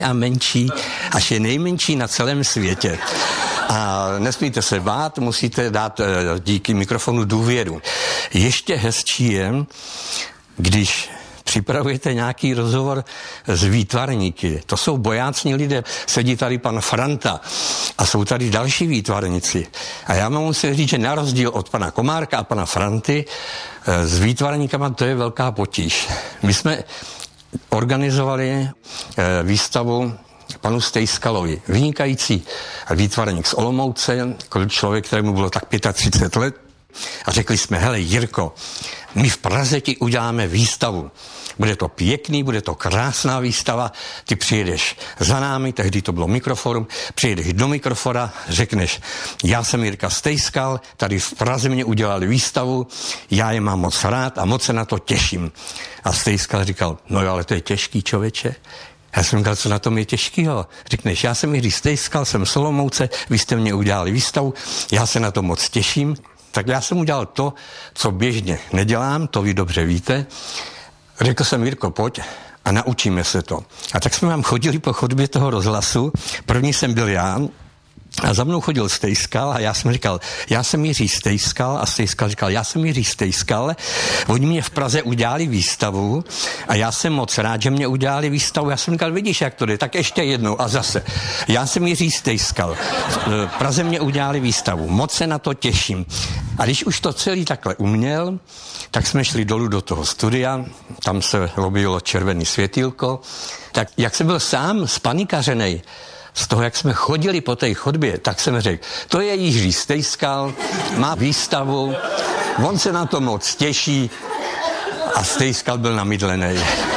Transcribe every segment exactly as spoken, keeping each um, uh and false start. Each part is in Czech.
a menší, až je nejmenší na celém světě. A nesmíte se bát, musíte dát díky mikrofonu důvěru. Ještě hezčí je, když připravujete nějaký rozhovor s výtvarníky. To jsou bojácní lidé. Sedí tady pan Franta a jsou tady další výtvarníci. A já mám musím říct, že na rozdíl od pana Komárka a pana Franty s výtvarníkama to je velká potíž. My jsme organizovali výstavu panu Stejskalovi. Vynikající výtvarník z Olomouce, člověk, kterému bylo tak třicet pět let. A řekli jsme, hele Jirko, my v Praze ti uděláme výstavu. Bude to pěkný, bude to krásná výstava, ty přijedeš za námi, tehdy to bylo Mikroforum, přijedeš do Mikrofora, řekneš, já jsem Jirka Stejskal, tady v Praze mě udělali výstavu, já je mám moc rád a moc se na to těším. A Stejskal říkal, no jo, ale to je těžký, člověče. Já jsem říkal, co na tom je těžkýho. Řekneš, já jsem Jiří Stejskal, jsem z Olomouce, vy jste mě udělali výstavu, já se na to moc těším. Tak já jsem udělal to, co běžně nedělám, to vy dobře víte. Řekl jsem, Jirko, pojď a naučíme se to. A tak jsme vám chodili po chodbě toho rozhlasu. První jsem byl já a za mnou chodil Stejskal a já jsem říkal, já jsem Jiří Stejskal a Stejskal říkal, já jsem Jiří Stejskal. Oni mě v Praze udělali výstavu a já jsem moc rád, že mě udělali výstavu. Já jsem říkal, vidíš, jak to jde, tak ještě jednou a zase. Já jsem Jiří Stejskal. V Praze mě udělali výstavu. Moc se na to těším. A když už to celý takhle uměl, tak jsme šli dolů do toho studia, tam se objevilo červený světýlko. Tak jak jsem byl sám spanikařenej z toho, jak jsme chodili po té chodbě, tak jsem řekl, to je Jiří Stejskal, má výstavu, on se na to moc těší a Stejskal byl namydlený.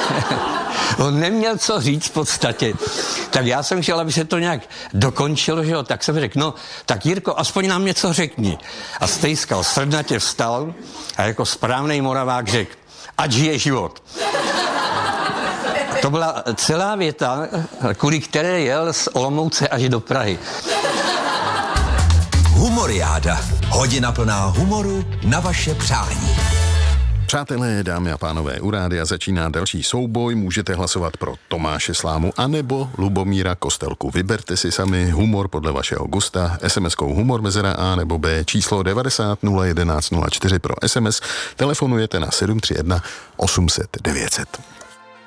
On neměl co říct v podstatě. Tak já jsem chtěl, aby se to nějak dokončilo, že jo, tak jsem řekl, no, tak Jirko, aspoň nám něco řekni. A Stejskal srdnatě vstal a jako správnej Moravák řekl, ať žije život. To byla celá věta, kvůli které jel z Olomouce až do Prahy. Humoriáda. Hodina plná humoru na vaše přání. Přátelé, dámy a pánové, u rádia začíná další souboj. Můžete hlasovat pro Tomáše Slámu anebo Lubomíra Kostelku. Vyberte si sami humor podle vašeho gusta. es em eskou humor mezera A nebo B číslo devadesát nula jedenáct nula čtyři pro es em es. Telefonujete na sedm tři jedna osm set devět set.